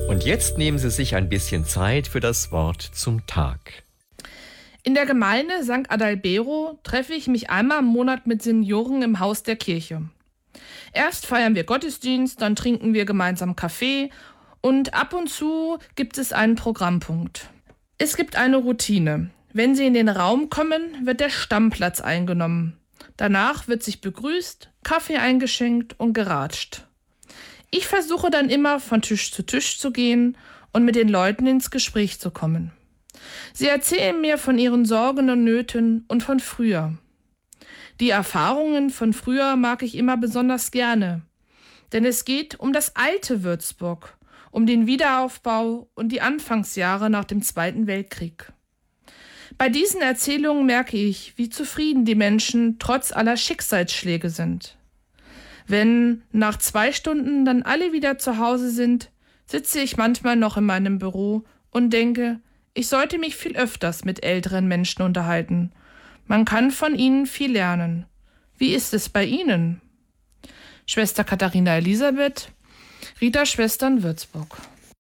Und jetzt nehmen Sie sich ein bisschen Zeit für das Wort zum Tag. In der Gemeinde St. Adalbero treffe ich mich einmal im Monat mit Senioren im Haus der Kirche. Erst feiern wir Gottesdienst, dann trinken wir gemeinsam Kaffee und ab und zu gibt es einen Programmpunkt. Es gibt eine Routine. Wenn Sie in den Raum kommen, wird der Stammplatz eingenommen. Danach wird sich begrüßt, Kaffee eingeschenkt und geratscht. Ich versuche dann immer von Tisch zu Tisch zu gehen und mit den Leuten ins Gespräch zu kommen. Sie erzählen mir von ihren Sorgen und Nöten und von früher. Die Erfahrungen von früher mag ich immer besonders gerne, denn es geht um das alte Würzburg, um den Wiederaufbau und die Anfangsjahre nach dem Zweiten Weltkrieg. Bei diesen Erzählungen merke ich, wie zufrieden die Menschen trotz aller Schicksalsschläge sind. Wenn nach 2 Stunden dann alle wieder zu Hause sind, sitze ich manchmal noch in meinem Büro und denke, ich sollte mich viel öfters mit älteren Menschen unterhalten. Man kann von ihnen viel lernen. Wie ist es bei Ihnen? Schwester Katharina Elisabeth, Rita-Schwestern Würzburg.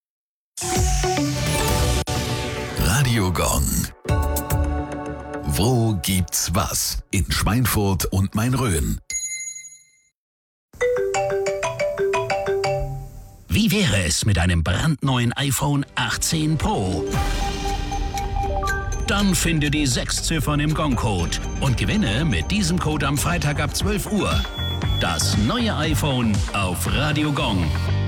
Radio Gong. Wo gibt's was? In Schweinfurt und Main-Rhön. Wie wäre es mit einem brandneuen iPhone 18 Pro? Dann finde die 6 Ziffern im Gong-Code und gewinne mit diesem Code am Freitag ab 12 Uhr das neue iPhone auf Radio Gong.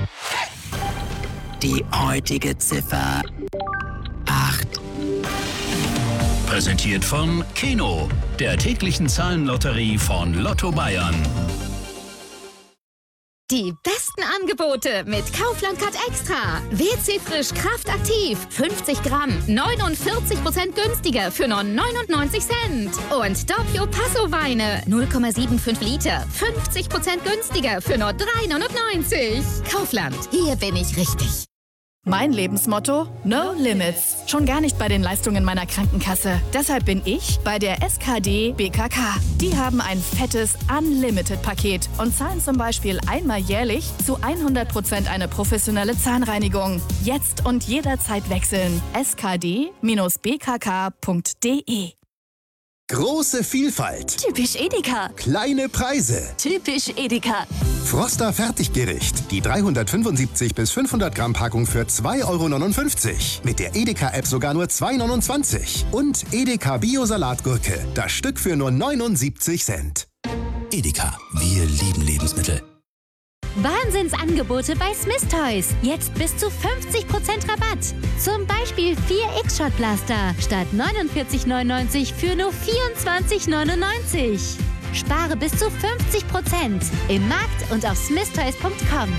Die heutige Ziffer 8. Präsentiert von Keno, der täglichen Zahlenlotterie von Lotto Bayern. Die besten Angebote mit Kaufland Card Extra. WC Frisch Kraft Aktiv. 50 Gramm. 49% günstiger für nur 99 Cent. Und Doppio Passo Weine. 0,75 Liter. 50% günstiger für nur 3,99. Kaufland. Hier bin ich richtig. Mein Lebensmotto? No Limits. Schon gar nicht bei den Leistungen meiner Krankenkasse. Deshalb bin ich bei der SKD BKK. Die haben ein fettes Unlimited-Paket und zahlen zum Beispiel einmal jährlich zu 100% eine professionelle Zahnreinigung. Jetzt und jederzeit wechseln. skd-bkk.de. Große Vielfalt. Typisch Edeka. Kleine Preise. Typisch Edeka. Froster Fertiggericht. Die 375 bis 500 Gramm Packung für 2,59 €. Mit der Edeka-App sogar nur 2,29 €. Und Edeka Bio-Salatgurke. Das Stück für nur 79 Cent. Edeka, wir lieben Lebensmittel. Wahnsinnsangebote bei Smith Toys. Jetzt bis zu 50% Rabatt. Zum Beispiel 4 X-Shot-Blaster statt 49,99 für nur 24,99. Spare bis zu 50% im Markt und auf smithtoys.com.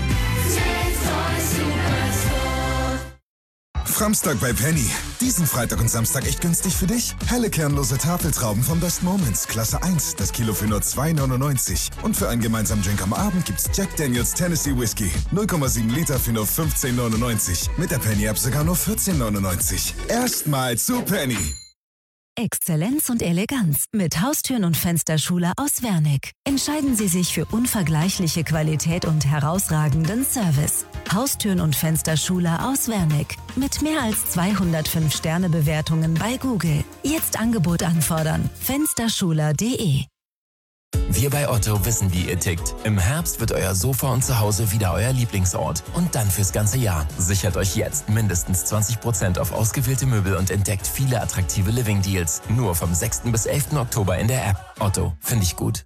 Framstag bei Penny. Diesen Freitag und Samstag echt günstig für dich. Helle kernlose Tafeltrauben von Best Moments, Klasse 1, das Kilo für nur 2,99 €. Und für einen gemeinsamen Drink am Abend gibt's Jack Daniels Tennessee Whiskey. 0,7 Liter für nur 15,99 €. Mit der Penny-App sogar nur 14,99 €. Erstmal zu Penny. Exzellenz und Eleganz mit Haustüren und Fensterschuler aus Wernick. Entscheiden Sie sich für unvergleichliche Qualität und herausragenden Service. Haustüren und Fensterschuler aus Wernick. Mit mehr als 205 Sternebewertungen bei Google. Jetzt Angebot anfordern. Fensterschuler.de. Wir bei Otto wissen, wie ihr tickt. Im Herbst wird euer Sofa und Zuhause wieder euer Lieblingsort. Und dann fürs ganze Jahr. Sichert euch jetzt mindestens 20% auf ausgewählte Möbel und entdeckt viele attraktive Living-Deals. Nur vom 6. bis 11. Oktober in der App. Otto, finde ich gut.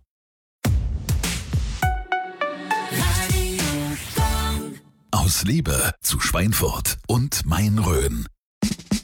Aus Liebe zu Schweinfurt und Main-Rhön.